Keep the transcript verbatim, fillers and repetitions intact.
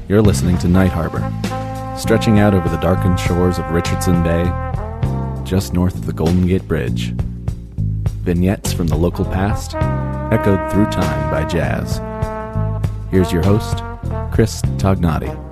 You're listening to Night Harbor, stretching out over the darkened shores of Richardson Bay, just north of the Golden Gate Bridge. Vignettes from the local past, echoed through time by jazz. Here's your host, Chris Tognati.